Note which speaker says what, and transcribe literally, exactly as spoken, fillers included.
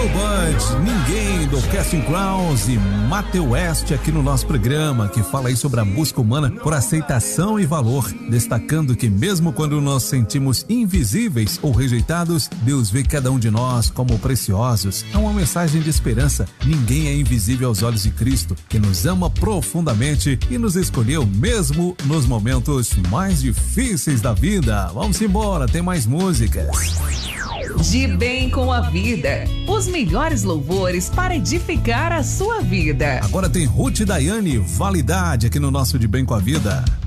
Speaker 1: Joe Bud, Ninguém, do Casting Crowns e Matthew West aqui no nosso programa, que fala aí sobre a busca humana por aceitação e valor, destacando que mesmo quando nos sentimos invisíveis ou rejeitados, Deus vê cada um de nós como preciosos. É uma mensagem de esperança. Ninguém é invisível aos olhos de Cristo, que nos ama profundamente e nos escolheu mesmo nos momentos mais difíceis da vida. Vamos embora, tem mais músicas.
Speaker 2: De bem com a vida, os melhores louvores para edificar a sua vida.
Speaker 1: Agora tem Ruth e Daiane, Validade, aqui no nosso De Bem com a Vida.